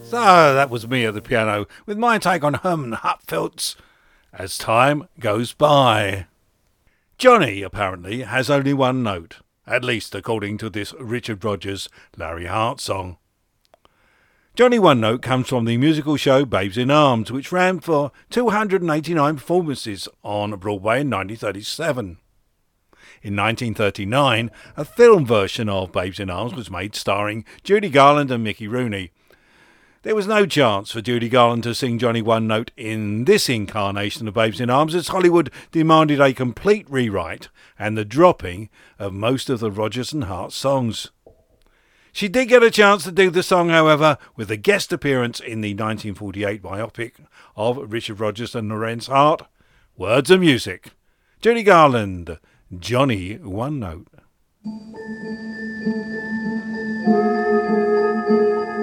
So that was me at the piano with my take on Herman Hupfeld's As Time Goes By. Johnny apparently has only one note, at least according to this Richard Rodgers Larry Hart song. Johnny One Note comes from the musical show Babes in Arms, which ran for 289 performances on Broadway in 1937. In 1939, a film version of Babes in Arms was made starring Judy Garland and Mickey Rooney. There was no chance for Judy Garland to sing Johnny One Note in this incarnation of Babes in Arms, as Hollywood demanded a complete rewrite and the dropping of most of the Rodgers and Hart songs. She did get a chance to do the song, however, with a guest appearance in the 1948 biopic of Richard Rodgers and Lorenz Hart, Words and Music. Judy Garland, Johnny One Note.